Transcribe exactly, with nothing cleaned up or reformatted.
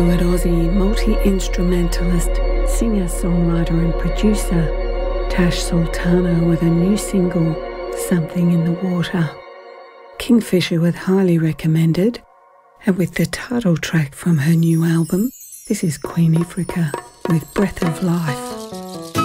Hollywood Aussie multi-instrumentalist, singer, songwriter and producer Tash Sultana with a new single, Something in the Water. Kingfisher with Highly Recommended, and with the title track from her new album, this is Queen Ifrica with Breath of Life.